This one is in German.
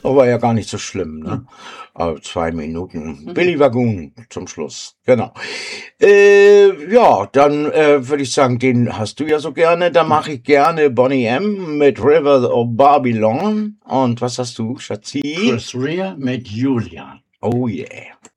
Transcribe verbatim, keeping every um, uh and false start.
Aber ja gar nicht so schlimm, ne? Aber zwei Minuten. Billy Wagoon zum Schluss. Genau. Äh, ja, dann äh, würde ich sagen, den hast du ja so gerne. Da mache ich gerne Boney M. mit River of Babylon. Und was hast du, Schatzi? Chris Rea mit Julian. Oh yeah.